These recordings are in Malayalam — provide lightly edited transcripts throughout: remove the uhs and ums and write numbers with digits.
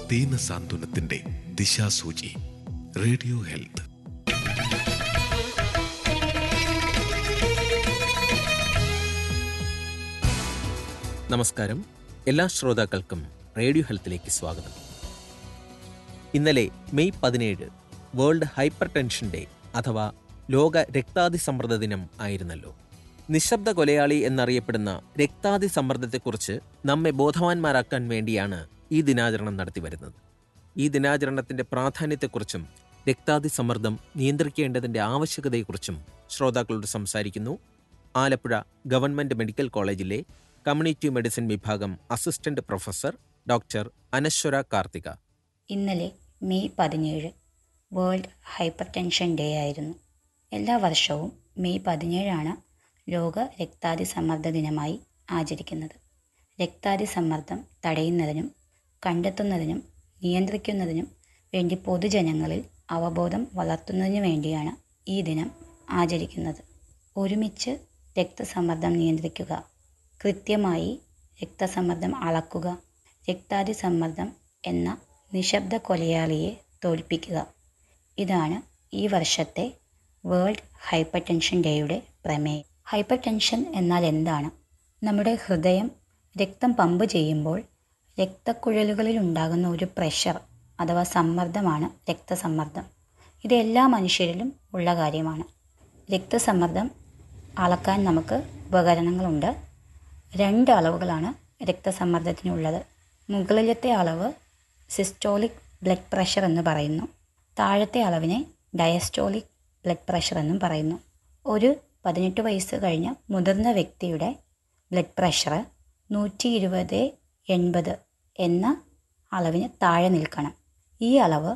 ദീനസാന്ത്വനത്തിന്റെ ദിശാസൂചി. Radio health. നമസ്കാരം. എല്ലാ ശ്രോതാക്കൾക്കും റേഡിയോ ഹെൽത്തിലേക്ക് സ്വാഗതം. ഇന്നലെ May 17 world hyper tension day അഥവാ ലോക രക്താതിസമ്മർദ്ദ ദിനം ആയിരുന്നല്ലോ. നിശബ്ദ കൊലയാളി എന്നറിയപ്പെടുന്ന രക്താതിസമ്മർദ്ദത്തെക്കുറിച്ച് നമ്മെ ബോധവാന്മാരാക്കാൻ വേണ്ടിയാണ് ഈ ദിനാചരണം നടത്തിവരുന്നത്. ഈ ദിനാചരണത്തിൻ്റെ പ്രാധാന്യത്തെക്കുറിച്ചും രക്താതിസമ്മർദ്ദം നിയന്ത്രിക്കേണ്ടതിൻ്റെ ആവശ്യകതയെക്കുറിച്ചും ശ്രോതാക്കളോട് സംസാരിക്കുന്നു ആലപ്പുഴ ഗവൺമെൻറ് മെഡിക്കൽ കോളേജിലെ കമ്മ്യൂണിറ്റി മെഡിസിൻ വിഭാഗം അസിസ്റ്റന്റ് പ്രൊഫസർ ഡോക്ടർ അനശ്വര കാർത്തിക. ഇന്നലെ May 17 world hyper tension day ആയിരുന്നു. എല്ലാ വർഷവും മെയ് 17 ലോക രക്താതിസമ്മർദ്ദ ദിനമായി ആചരിക്കുന്നത്. രക്താതിസമ്മർദ്ദം തടയുന്നതിനും കണ്ടെത്തുന്നതിനും നിയന്ത്രിക്കുന്നതിനും വേണ്ടി പൊതുജനങ്ങളിൽ അവബോധം വളർത്തുന്നതിനു വേണ്ടിയാണ് ഈ ദിനം ആചരിക്കുന്നത്. ഒരുമിച്ച് രക്തസമ്മർദ്ദം നിയന്ത്രിക്കുക, കൃത്യമായി രക്തസമ്മർദ്ദം അളക്കുക, രക്താതിസമ്മർദ്ദം എന്ന നിശബ്ദ കൊലയാളിയെ തോൽപ്പിക്കുക. ഇതാണ് ഈ വർഷത്തെ വേൾഡ് ഹൈപ്പർ ടെൻഷൻ ഡേയുടെ പ്രമേയം. ഹൈപ്പർ ടെൻഷൻ എന്നാൽ എന്താണ്? നമ്മുടെ ഹൃദയം രക്തം പമ്പ് ചെയ്യുമ്പോൾ രക്തക്കുഴലുകളിൽ ഉണ്ടാകുന്ന ഒരു പ്രഷർ അഥവാ സമ്മർദ്ദമാണ് രക്തസമ്മർദ്ദം. ഇത് എല്ലാ മനുഷ്യരിലും ഉള്ള കാര്യമാണ്. രക്തസമ്മർദ്ദം അളക്കാൻ നമുക്ക് ഉപകരണങ്ങളുണ്ട്. 2 അളവുകളാണ് രക്തസമ്മർദ്ദത്തിനുള്ളത്. മുകളിലത്തെ അളവ് സിസ്റ്റോളിക് ബ്ലഡ് പ്രഷർ എന്ന് പറയുന്നു. താഴത്തെ അളവിനെ ഡയസ്റ്റോളിക് ബ്ലഡ് പ്രഷർ എന്നും പറയുന്നു. ഒരു 18 വയസ്സ് കഴിഞ്ഞ മുതിർന്ന വ്യക്തിയുടെ ബ്ലഡ് പ്രഷർ 120/80 എന്ന അളവിന് താഴെ നിൽക്കണം. ഈ അളവ്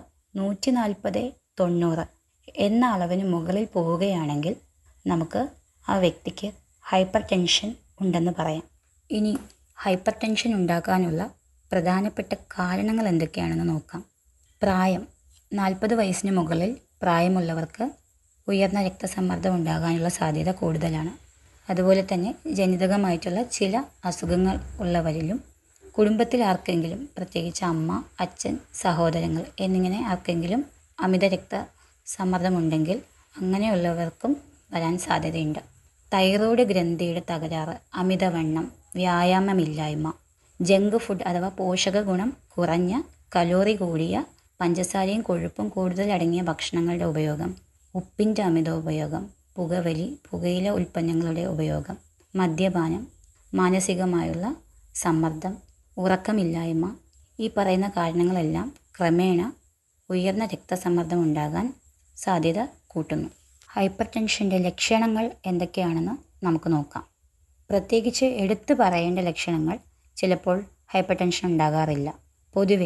140/90 എന്ന അളവിന് മുകളിൽ പോവുകയാണെങ്കിൽ നമുക്ക് ആ വ്യക്തിക്ക് ഹൈപ്പർ ടെൻഷൻ ഉണ്ടെന്ന് പറയാം. ഇനി ഹൈപ്പർ ടെൻഷൻ ഉണ്ടാക്കാനുള്ള പ്രധാനപ്പെട്ട കാരണങ്ങൾ എന്തൊക്കെയാണെന്ന് നോക്കാം. പ്രായം. 40 വയസ്സിന് മുകളിൽ പ്രായമുള്ളവർക്ക് ഉയർന്ന രക്തസമ്മർദ്ദം ഉണ്ടാകാനുള്ള സാധ്യത കൂടുതലാണ്. അതുപോലെ തന്നെ ജനിതകമായിട്ടുള്ള ചില അസുഖങ്ങൾ ഉള്ളവരിലും കുടുംബത്തിൽ ആർക്കെങ്കിലും, പ്രത്യേകിച്ച് അമ്മ, അച്ഛൻ, സഹോദരങ്ങൾ എന്നിങ്ങനെ ആർക്കെങ്കിലും അമിത രക്തസമ്മർദ്ദമുണ്ടെങ്കിൽ അങ്ങനെയുള്ളവർക്കും വരാൻ സാധ്യതയുണ്ട്. തൈറോയ്ഡ് ഗ്രന്ഥിയുടെ തകരാറ്, അമിതവണ്ണം, വ്യായാമമില്ലായ്മ, ജങ്ക് ഫുഡ് അഥവാ പോഷക ഗുണം കുറഞ്ഞ, കലോറി കൂടിയ, പഞ്ചസാരയും കൊഴുപ്പും കൂടുതൽ അടങ്ങിയ ഭക്ഷണങ്ങളുടെ ഉപയോഗം, ഉപ്പിൻ്റെ അമിത ഉപയോഗം, പുകവലി, പുകയില ഉൽപ്പന്നങ്ങളുടെ ഉപയോഗം, മദ്യപാനം, മാനസികമായുള്ള സമ്മർദ്ദം, ഉറക്കമില്ലായ്മ, ഈ പറയുന്ന കാരണങ്ങളെല്ലാം ക്രമേണ ഉയർന്ന രക്തസമ്മർദ്ദം ഉണ്ടാകാൻ സാധ്യത കൂട്ടുന്നു. ഹൈപ്പർ ടെൻഷൻ്റെ ലക്ഷണങ്ങൾ എന്തൊക്കെയാണെന്ന് നമുക്ക് നോക്കാം. പ്രത്യേകിച്ച് എടുത്തു പറയേണ്ട ലക്ഷണങ്ങൾ ചിലപ്പോൾ ഹൈപ്പർ ടെൻഷൻ ഉണ്ടാകാറില്ല. പൊതുവെ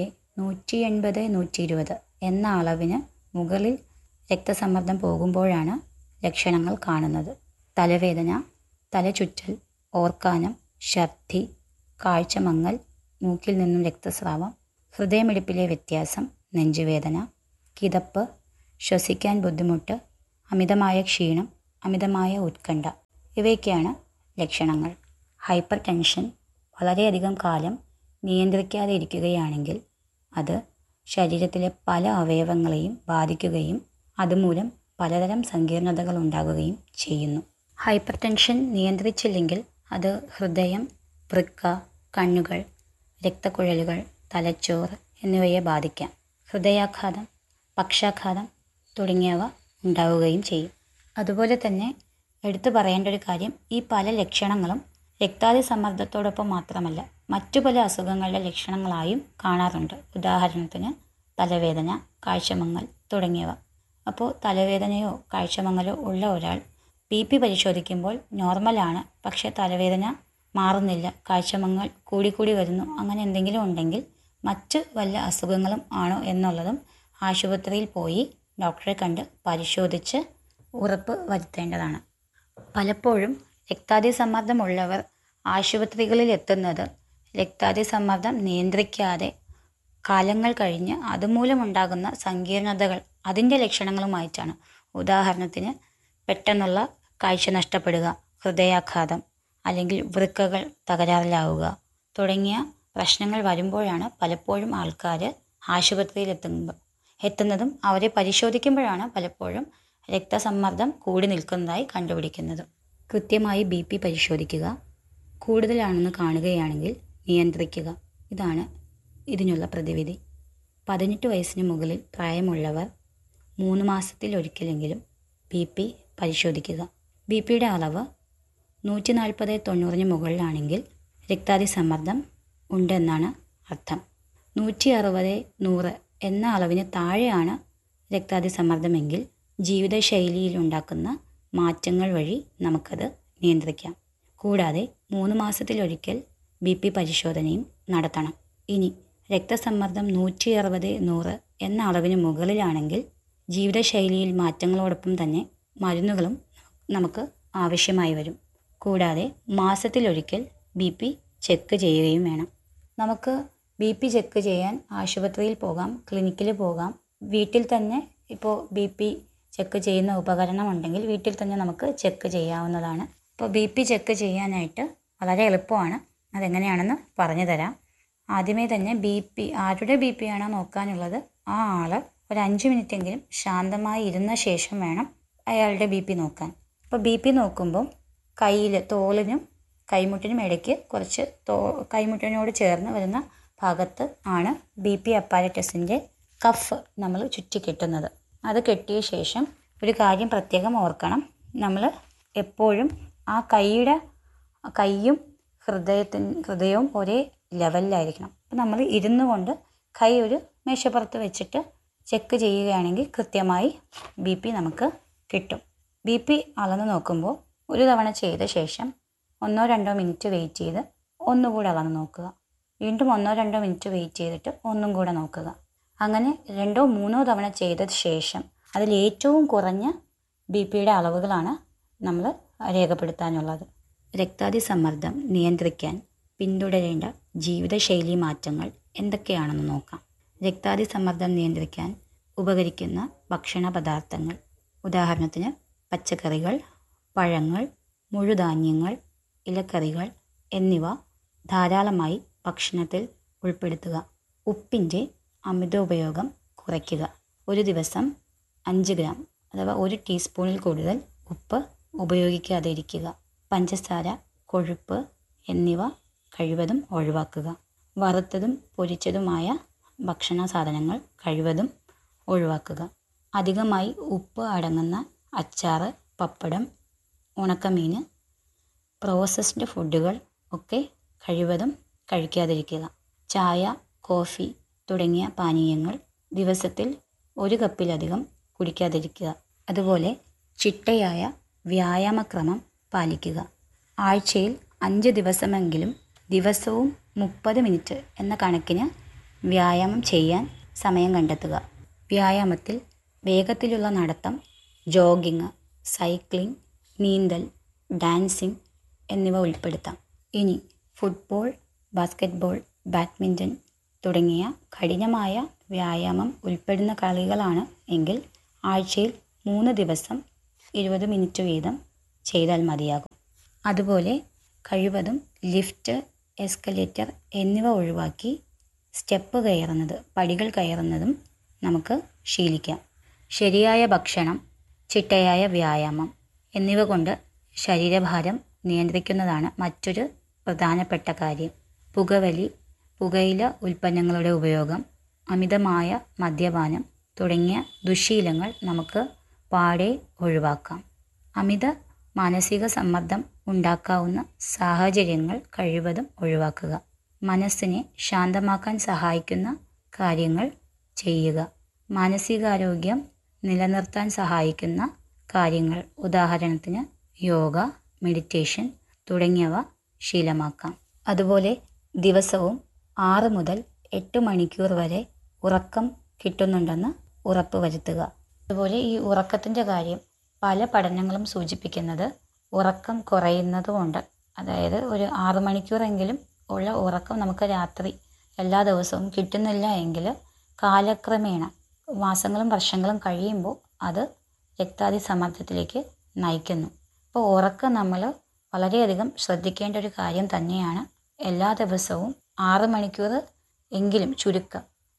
180/120 എന്ന അളവിന് മുകളിൽ രക്തസമ്മർദ്ദം പോകുമ്പോഴാണ് ലക്ഷണങ്ങൾ കാണുന്നത്. തലവേദന, തലചുറ്റൽ, ഓർക്കാനം, ഛർദി, കാഴ്ചമങ്ങൽ, മൂക്കിൽ നിന്നും രക്തസ്രാവം, ഹൃദയമിടിപ്പിലെ വ്യത്യാസം, നെഞ്ചുവേദന, കിതപ്പ്, ശ്വസിക്കാൻ ബുദ്ധിമുട്ട്, അമിതമായ ക്ഷീണം, അമിതമായ ഉത്കണ്ഠ, ഇവയൊക്കെയാണ് ലക്ഷണങ്ങൾ. ഹൈപ്പർ ടെൻഷൻ വളരെയധികം കാലം നിയന്ത്രിക്കാതെ ഇരിക്കുകയാണെങ്കിൽ അത് ശരീരത്തിലെ പല അവയവങ്ങളെയും ബാധിക്കുകയും അതുമൂലം പലതരം സങ്കീർണതകൾ ഉണ്ടാകുകയും ചെയ്യുന്നു. ഹൈപ്പർ ടെൻഷൻ നിയന്ത്രിച്ചില്ലെങ്കിൽ അത് ഹൃദയം, വൃക്ക, കണ്ണുകൾ, രക്തക്കുഴലുകൾ, തലച്ചോറ് എന്നിവയെ ബാധിക്കാം. ഹൃദയാഘാതം, പക്ഷാഘാതം തുടങ്ങിയവ ഉണ്ടാവുകയും ചെയ്യും. അതുപോലെ തന്നെ എടുത്തു പറയേണ്ട ഒരു കാര്യം, ഈ പല ലക്ഷണങ്ങളും രക്താതിസമ്മർദ്ദത്തോടൊപ്പം മാത്രമല്ല മറ്റു പല അസുഖങ്ങളുടെ ലക്ഷണങ്ങളായും കാണാറുണ്ട്. ഉദാഹരണത്തിന് തലവേദന, കാഴ്ചമങ്ങൽ തുടങ്ങിയവ. അപ്പോൾ തലവേദനയോ കാഴ്ചമങ്ങലോ ഉള്ള ഒരാൾ BP പരിശോധിക്കുമ്പോൾ നോർമലാണ്, പക്ഷേ തലവേദന മാറുന്നില്ല, കാഴ്ചമങ്ങൽ കൂടിക്കൂടി വരുന്നു, അങ്ങനെ എന്തെങ്കിലും ഉണ്ടെങ്കിൽ മറ്റ് വല്ല അസുഖങ്ങളും ആണോ എന്നുള്ളതും ആശുപത്രിയിൽ പോയി ഡോക്ടറെ കണ്ട് പരിശോധിച്ച് ഉറപ്പ് വരുത്തേണ്ടതാണ്. പലപ്പോഴും രക്താതിസമ്മർദ്ദമുള്ളവർ ആശുപത്രികളിൽ എത്തുന്നത് രക്താതിസമ്മർദ്ദം നിയന്ത്രിക്കാതെ കാലങ്ങൾ കഴിഞ്ഞ് അതുമൂലമുണ്ടാകുന്ന സങ്കീർണതകൾ അതിൻ്റെ ലക്ഷണങ്ങളുമായിട്ടാണ്. ഉദാഹരണത്തിന് പെട്ടെന്നുള്ള കാഴ്ച നഷ്ടപ്പെടുക, ഹൃദയാഘാതം, അല്ലെങ്കിൽ വൃക്കകൾ തകരാറിലാവുക തുടങ്ങിയ പ്രശ്നങ്ങൾ വരുമ്പോഴാണ് പലപ്പോഴും ആൾക്കാർ ആശുപത്രിയിൽ എത്തുന്നതും അവരെ പരിശോധിക്കുമ്പോഴാണ് പലപ്പോഴും രക്തസമ്മർദ്ദം കൂടി നിൽക്കുന്നതായി കണ്ടുപിടിക്കുന്നത്. കൃത്യമായി BP പരിശോധിക്കുക. കൂടുതലാണെന്ന് കാണുകയാണെങ്കിൽ നിയന്ത്രിക്കുക. ഇതാണ് ഇതിനുള്ള പ്രതിവിധി. 18 വയസ്സിന് മുകളിൽ പ്രായമുള്ളവർ 3 മാസത്തിലൊരിക്കലെങ്കിലും BP പരിശോധിക്കുക. BPയുടെ അളവ് 140/90 മുകളിലാണെങ്കിൽ രക്താതിസമ്മർദ്ദം ഉണ്ടെന്നാണ് അർത്ഥം. 160/100 എന്ന അളവിന് താഴെയാണ് രക്താതിസമ്മർദ്ദമെങ്കിൽ ജീവിതശൈലിയിലുണ്ടാക്കുന്ന മാറ്റങ്ങൾ വഴി നമുക്കത് നിയന്ത്രിക്കാം. കൂടാതെ 3 മാസത്തിലൊരിക്കൽ BP പരിശോധനയും നടത്തണം. ഇനി രക്തസമ്മർദ്ദം 160/100 എന്ന അളവിന് മുകളിലാണെങ്കിൽ ജീവിതശൈലിയിൽ മാറ്റങ്ങളോടൊപ്പം തന്നെ മരുന്നുകളും നമുക്ക് ആവശ്യമായി വരും. കൂടാതെ മാസത്തിലൊരിക്കൽ BP ചെക്ക് ചെയ്യുകയും വേണം. നമുക്ക് BP ചെക്ക് ചെയ്യാൻ ആശുപത്രിയിൽ പോകാം, ക്ലിനിക്കിൽ പോകാം. വീട്ടിൽ തന്നെ ഇപ്പോൾ BP ചെക്ക് ചെയ്യുന്ന ഉപകരണം ഉണ്ടെങ്കിൽ വീട്ടിൽ തന്നെ നമുക്ക് ചെക്ക് ചെയ്യാവുന്നതാണ്. ഇപ്പോൾ BP ചെക്ക് ചെയ്യാനായിട്ട് വളരെ എളുപ്പമാണ്. അതെങ്ങനെയാണെന്ന് പറഞ്ഞു തരാം. ആദ്യമേ തന്നെ ആരുടെ BP ആണോ നോക്കാനുള്ളത് ആ ആൾ ഒരു 5 മിനിറ്റെങ്കിലും ശാന്തമായി ഇരുന്ന ശേഷം വേണം അയാളുടെ BP നോക്കാൻ. ഇപ്പോൾ BP നോക്കുമ്പോൾ കയ്യിൽ തോളിനും കൈമുട്ടിനും ഇടയ്ക്ക് കുറച്ച് കൈമുട്ടിനോട് ചേർന്ന് വരുന്ന ഭാഗത്ത് ആണ് BP അപ്പാരറ്റസിൻ്റെ കഫ് നമ്മൾ ചുറ്റി കെട്ടുന്നത്. അത് കെട്ടിയ ശേഷം ഒരു കാര്യം പ്രത്യേകം ഓർക്കണം. നമ്മൾ എപ്പോഴും ആ കൈയും ഹൃദയവും ഒരേ ലെവലിലായിരിക്കണം. അപ്പോൾ നമ്മൾ ഇരുന്നു കൊണ്ട് കൈ ഒരു മേശപ്പുറത്ത് വെച്ചിട്ട് ചെക്ക് ചെയ്യുകയാണെങ്കിൽ കൃത്യമായി BP നമുക്ക് കിട്ടും. BP അളന്ന് നോക്കുമ്പോൾ ഒരു തവണ ചെയ്ത ശേഷം 1-2 മിനിറ്റ് വെയിറ്റ് ചെയ്ത് ഒന്നുകൂടെ അളന്ന് നോക്കുക. വീണ്ടും 1-2 മിനിറ്റ് വെയിറ്റ് ചെയ്തിട്ട് ഒന്നും കൂടെ നോക്കുക. അങ്ങനെ 2-3 തവണ ചെയ്ത ശേഷം അതിൽ ഏറ്റവും കുറഞ്ഞ BPയുടെ അളവുകളാണ് നമ്മൾ രേഖപ്പെടുത്താനുള്ളത്. രക്താതിസമ്മർദ്ദം നിയന്ത്രിക്കാൻ പിന്തുടരേണ്ട ജീവിതശൈലി മാറ്റങ്ങൾ എന്തൊക്കെയാണെന്ന് നോക്കാം. രക്താതിസമ്മർദ്ദം നിയന്ത്രിക്കാൻ ഉപകരിക്കുന്ന ഭക്ഷണ പദാർത്ഥങ്ങൾ, ഉദാഹരണത്തിന് പച്ചക്കറികൾ, പഴങ്ങൾ, മുഴുധാന്യങ്ങൾ, ഇലക്കറികൾ എന്നിവ ധാരാളമായി ഭക്ഷണത്തിൽ ഉൾപ്പെടുത്തുക. ഉപ്പിൻ്റെ അമിത ഉപയോഗം കുറയ്ക്കുക. ഒരു ദിവസം 5 ഗ്രാം അഥവാ 1 ടീസ്പൂണിൽ കൂടുതൽ ഉപ്പ് ഉപയോഗിക്കാതെ ഇരിക്കുക. പഞ്ചസാര, കൊഴുപ്പ് എന്നിവ കഴിവതും ഒഴിവാക്കുക. വറുത്തതും പൊരിച്ചതുമായ ഭക്ഷണ സാധനങ്ങൾ കഴിവതും ഒഴിവാക്കുക. അധികമായി ഉപ്പ് അടങ്ങുന്ന അച്ചാറ്, പപ്പടം, ഉണക്കമീൻ, പ്രോസസ്ഡ് ഫുഡുകൾ ഒക്കെ കഴിവതും കഴിക്കാതിരിക്കുക. ചായ, കോഫി തുടങ്ങിയ പാനീയങ്ങൾ ദിവസത്തിൽ 1 കപ്പിലധികം കുടിക്കാതിരിക്കുക. അതുപോലെ ചിട്ടയായ വ്യായാമക്രമം പാലിക്കുക. ആഴ്ചയിൽ 5 ദിവസമെങ്കിലും ദിവസവും 30 മിനിറ്റ് എന്ന കണക്കിന് വ്യായാമം ചെയ്യാൻ സമയം കണ്ടെത്തുക. വ്യായാമത്തിൽ വേഗത്തിലുള്ള നടത്തം, ജോഗിങ്, സൈക്ലിംഗ്, നീന്തൽ, ഡാൻസിങ് എന്നിവ ഉൾപ്പെടുത്താം. ഇനി ഫുട്ബോൾ, ബാസ്കറ്റ്ബോൾ, ബാഡ്മിൻ്റൺ തുടങ്ങിയ കഠിനമായ വ്യായാമം ഉൾപ്പെടുന്ന കളികളാണ് എങ്കിൽ ആഴ്ചയിൽ 3 ദിവസം 20 മിനിറ്റ് വീതം ചെയ്താൽ മതിയാകും. അതുപോലെ കഴിവതും ലിഫ്റ്റ്, എസ്കലേറ്റർ എന്നിവ ഒഴിവാക്കി സ്റ്റെപ്പ് കയറുന്നത്, പടികൾ കയറുന്നതും നമുക്ക് ശീലിക്കാം. ശരിയായ ഭക്ഷണം, ചിട്ടയായ വ്യായാമം എന്നിവ കൊണ്ട് ശരീരഭാരം നിയന്ത്രിക്കുന്നതാണ് മറ്റൊരു പ്രധാനപ്പെട്ട കാര്യം. പുകവലി, പുകയില ഉൽപ്പന്നങ്ങളുടെ ഉപയോഗം, അമിതമായ മദ്യപാനം തുടങ്ങിയ ദുശ്ശീലങ്ങൾ നമുക്ക് പാടെ ഒഴിവാക്കാം. അമിത മാനസിക സമ്മർദ്ദം ഉണ്ടാക്കാവുന്ന സാഹചര്യങ്ങൾ കഴിവതും ഒഴിവാക്കുക. മനസ്സിനെ ശാന്തമാക്കാൻ സഹായിക്കുന്ന കാര്യങ്ങൾ ചെയ്യുക. മാനസികാരോഗ്യം നിലനിർത്താൻ സഹായിക്കുന്ന കാര്യങ്ങൾ, ഉദാഹരണത്തിന് യോഗ, മെഡിറ്റേഷൻ തുടങ്ങിയവ ശീലമാക്കാം. അതുപോലെ ദിവസവും 6 മുതൽ 8 മണിക്കൂർ വരെ ഉറക്കം കിട്ടുന്നുണ്ടെന്ന് ഉറപ്പ് വരുത്തുക. അതുപോലെ ഈ ഉറക്കത്തിൻ്റെ കാര്യം പല പഠനങ്ങളും സൂചിപ്പിക്കുന്നത് ഉറക്കം കുറയുന്നതുകൊണ്ട്, അതായത് ഒരു 6 മണിക്കൂറെങ്കിലും ഉള്ള ഉറക്കം നമുക്ക് രാത്രി എല്ലാ ദിവസവും കിട്ടുന്നില്ല എങ്കിൽ കാലക്രമേണ മാസങ്ങളും വർഷങ്ങളും കഴിയുമ്പോൾ അത് രക്താതിസമ്മർദ്ദത്തിലേക്ക് നയിക്കുന്നു. അപ്പോൾ ഉറക്കം നമ്മൾ വളരെയധികം ശ്രദ്ധിക്കേണ്ട ഒരു കാര്യം തന്നെയാണ്. എല്ലാ ദിവസവും 6 മണിക്കൂർ എങ്കിലും ചുരുക്കം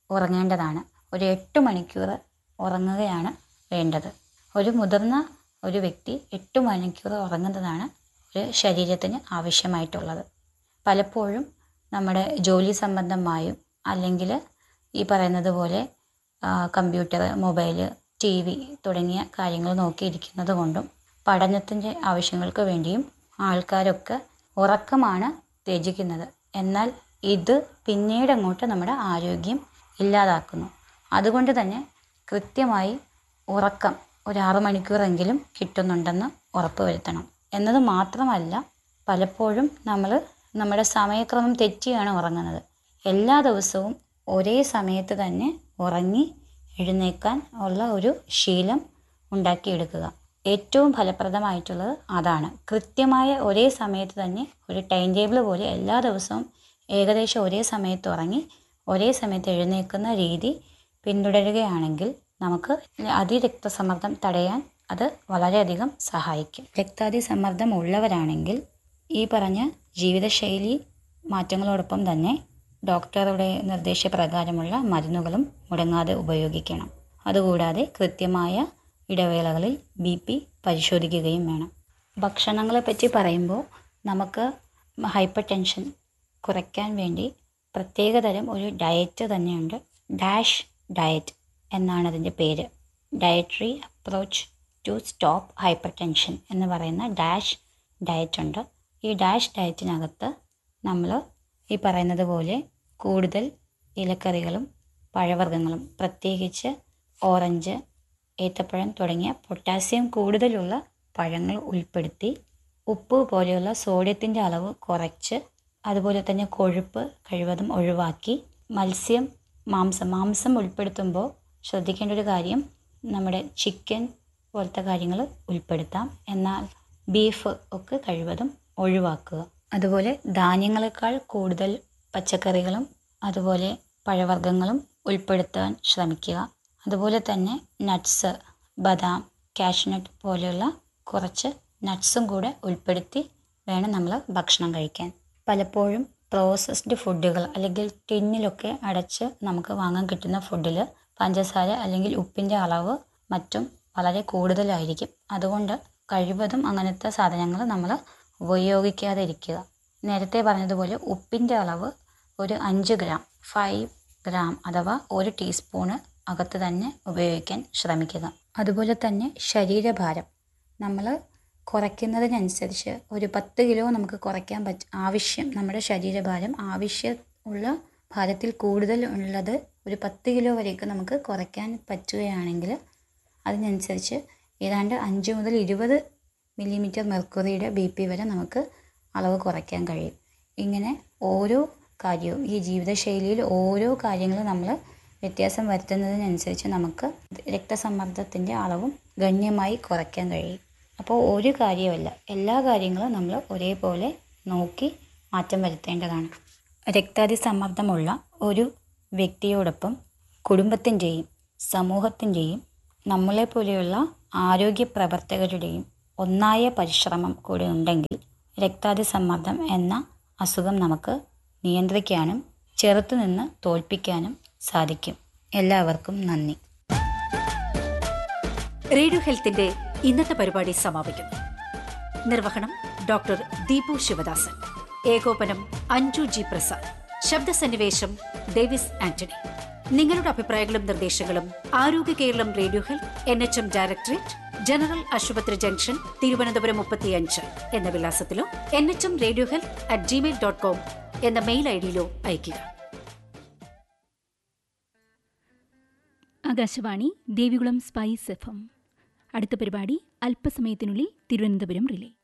ഉറങ്ങേണ്ടതാണ്. ഒരു 8 മണിക്കൂർ ഉറങ്ങുകയാണ് വേണ്ടത്. ഒരു മുതിർന്ന ഒരു വ്യക്തി 8 മണിക്കൂർ ഉറങ്ങുന്നതാണ് ഒരു ശരീരത്തിന് ആവശ്യമായിട്ടുള്ളത്. പലപ്പോഴും നമ്മുടെ ജോലി സംബന്ധമായും അല്ലെങ്കിൽ ഈ പറയുന്നത് പോലെ കമ്പ്യൂട്ടർ, മൊബൈൽ, TV തുടങ്ങിയ കാര്യങ്ങൾ നോക്കിയിരിക്കുന്നത് കൊണ്ടും പഠനത്തിൻ്റെ ആവശ്യങ്ങൾക്ക് വേണ്ടിയും ആൾക്കാരൊക്കെ ഉറക്കമാണ് ത്യജിക്കുന്നത്. എന്നാൽ ഇത് പിന്നീട് അങ്ങോട്ട് നമ്മുടെ ആരോഗ്യം ഇല്ലാതാക്കുന്നു. അതുകൊണ്ട് തന്നെ കൃത്യമായി ഉറക്കം ഒരു 6 മണിക്കൂറെങ്കിലും കിട്ടുന്നുണ്ടെന്ന് ഉറപ്പ് വരുത്തണം. എന്നത് മാത്രമല്ല, പലപ്പോഴും നമ്മൾ നമ്മുടെ സമയക്രമം തെറ്റിയാണ് ഉറങ്ങുന്നത്. എല്ലാ ദിവസവും ഒരേ സമയത്ത് തന്നെ ഉറങ്ങി എഴുന്നേൽക്കാൻ ഉള്ള ഒരു ശീലം ഉണ്ടാക്കിയെടുക്കുക. ഏറ്റവും ഫലപ്രദമായിട്ടുള്ളത് അതാണ്. കൃത്യമായ ഒരേ സമയത്ത് തന്നെ ഒരു ടൈം ടേബിൾ പോലെ എല്ലാ ദിവസവും ഏകദേശം ഒരേ സമയത്ത് ഉറങ്ങി ഒരേ സമയത്ത് എഴുന്നേൽക്കുന്ന രീതി പിന്തുടരുകയാണെങ്കിൽ നമുക്ക് അതിരക്തസമ്മർദ്ദം തടയാൻ അത് വളരെയധികം സഹായിക്കും. രക്താതിസമ്മർദ്ദം ഉള്ളവരാണെങ്കിൽ ഈ പറഞ്ഞ ജീവിതശൈലി മാറ്റങ്ങളോടൊപ്പം തന്നെ ഡോക്ടറുടെ നിർദ്ദേശപ്രകാരമുള്ള മരുന്നുകളും മുടങ്ങാതെ ഉപയോഗിക്കണം. അതുകൂടാതെ കൃത്യമായ ഇടവേളകളിൽ BP പരിശോധിക്കുകയും വേണം. ഭക്ഷണങ്ങളെ പറ്റി പറയുമ്പോൾ നമുക്ക് ഹൈപ്പർ ടെൻഷൻ കുറയ്ക്കാൻ വേണ്ടി പ്രത്യേകതരം ഒരു ഡയറ്റ് തന്നെയുണ്ട്. ഡാഷ് ഡയറ്റ് എന്നാണ് അതിൻ്റെ പേര്. Dietary approach to stop hyper tension എന്ന് പറയുന്ന ഡാഷ് ഡയറ്റ് ഉണ്ട്. ഈ ഡാഷ് ഡയറ്റിനകത്ത് നമ്മൾ ഈ പറയുന്നത് പോലെ കൂടുതൽ ഇലക്കറികളും പഴവർഗ്ഗങ്ങളും, പ്രത്യേകിച്ച് ഓറഞ്ച്, ഏത്തപ്പഴം തുടങ്ങിയ പൊട്ടാസ്യം കൂടുതലുള്ള പഴങ്ങൾ ഉൾപ്പെടുത്തി ഉപ്പ് പോലെയുള്ള സോഡിയത്തിൻ്റെ അളവ് കുറച്ച്, അതുപോലെ തന്നെ കൊഴുപ്പ് കഴിവതും ഒഴിവാക്കി, മത്സ്യം, മാംസം ഉൾപ്പെടുത്തുമ്പോൾ ശ്രദ്ധിക്കേണ്ട ഒരു കാര്യം, നമ്മുടെ ചിക്കൻ പോലത്തെ കാര്യങ്ങൾ ഉൾപ്പെടുത്താം. എന്നാൽ ബീഫ് ഒക്കെ കഴിവതും ഒഴിവാക്കുക. അതുപോലെ ധാന്യങ്ങളെക്കാൾ കൂടുതൽ പച്ചക്കറികളും അതുപോലെ പഴവർഗ്ഗങ്ങളും ഉൾപ്പെടുത്താൻ ശ്രമിക്കുക. അതുപോലെ തന്നെ നട്ട്സ്, ബദാം, കാഷ്നട്ട് പോലെയുള്ള കുറച്ച് നട്ട്സും കൂടെ ഉൾപ്പെടുത്തി വേണം നമ്മൾ ഭക്ഷണം കഴിക്കാൻ. പലപ്പോഴും പ്രോസസ്ഡ് ഫുഡുകൾ അല്ലെങ്കിൽ ടിന്നിലൊക്കെ അടച്ച് നമുക്ക് വാങ്ങാൻ കിട്ടുന്ന ഫുഡിൽ പഞ്ചസാര അല്ലെങ്കിൽ ഉപ്പിൻ്റെ അളവ് മറ്റും വളരെ കൂടുതലായിരിക്കും. അതുകൊണ്ട് കഴിവതും അങ്ങനത്തെ സാധനങ്ങൾ നമ്മൾ ഉപയോഗിക്കാതെ ഇരിക്കുക. നേരത്തെ പറഞ്ഞതുപോലെ ഉപ്പിൻ്റെ അളവ് ഒരു 5 ഗ്രാം അഥവാ 1 ടീസ്പൂണ് അകത്ത് തന്നെ ഉപയോഗിക്കാൻ ശ്രമിക്കുക. അതുപോലെ തന്നെ ശരീരഭാരം നമ്മൾ കുറയ്ക്കുന്നതിനനുസരിച്ച് ഒരു 10 കിലോ നമുക്ക് കുറയ്ക്കാൻ ആവശ്യം, നമ്മുടെ ശരീരഭാരം ആവശ്യമുള്ള ഭാരത്തിൽ കൂടുതൽ ഉള്ളത് ഒരു 10 കിലോ വരെയൊക്കെ നമുക്ക് കുറയ്ക്കാൻ പറ്റുകയാണെങ്കിൽ അതിനനുസരിച്ച് ഏതാണ്ട് 5 മുതൽ 20 മില്ലിമീറ്റർ മെർക്കുറിയുടെ BP വരെ നമുക്ക് അളവ് കുറയ്ക്കാൻ കഴിയും. ഇങ്ങനെ ഓരോ കാര്യവും ഈ ജീവിതശൈലിയിൽ ഓരോ കാര്യങ്ങളും നമ്മൾ വ്യത്യാസം വരുത്തുന്നതിനനുസരിച്ച് നമുക്ക് രക്തസമ്മർദ്ദത്തിൻ്റെ അളവും ഗണ്യമായി കുറയ്ക്കാൻ കഴിയും. അപ്പോൾ ഒരു കാര്യമല്ല, എല്ലാ കാര്യങ്ങളും നമ്മൾ ഒരേപോലെ നോക്കി മാറ്റം വരുത്തേണ്ടതാണ്. രക്താതിസമ്മർദ്ദമുള്ള ഒരു വ്യക്തിയോടൊപ്പം കുടുംബത്തിൻ്റെയും സമൂഹത്തിൻ്റെയും നമ്മളെപ്പോലെയുള്ള ആരോഗ്യ പ്രവർത്തകരുടെയും ഒന്നായ പരിശ്രമം കൂടെ ഉണ്ടെങ്കിൽ രക്താതിസമ്മർദ്ദം എന്ന അസുഖം നമുക്ക് നിയന്ത്രിക്കാനും ചെറുത്തുനിന്ന് തോൽപ്പിക്കാനും സാധിക്കും. എല്ലാവർക്കും നന്ദി. റേഡിയോ ഹെൽത്തിന്റെ ഇന്നത്തെ പരിപാടി സമാപിക്കുന്നു. നിർവഹണം ഡോക്ടർ ദീപു ശിവദാസൻ. ഏകോപനം അഞ്ജു ജി പ്രസാദ്. ശബ്ദസന്നിവേശം ഡേവിസ് ആന്റണി. നിങ്ങളുടെ അഭിപ്രായങ്ങളും നിർദ്ദേശങ്ങളും ആരോഗ്യ Keralam radio health NHM directorate, general ആശുപത്രി ജംഗ്ഷൻ, തിരുവനന്തപുരം 35 എന്ന വിലാസത്തിലോ nhmradiohealth@gmail.com എന്ന മെയിൽ ഐഡിയിലോ അയയ്ക്കുക. Akashvani Devikulam spice FM. അടുത്ത പരിപാടി അല്പസമയത്തിനുള്ളിൽ തിരുവനന്തപുരം റിലേ.